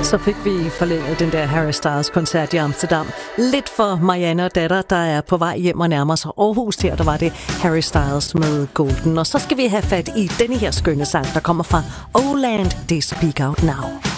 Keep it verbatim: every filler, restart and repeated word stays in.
Så fik vi forlænget den der Harry Styles koncert i Amsterdam. Lidt for Marianne og datter, der er på vej hjem og nærmer sig Aarhus. Her der var det Harry Styles med Golden. Og så skal vi have fat i denne her skønne sang, der kommer fra Oland, det Speak Out Now.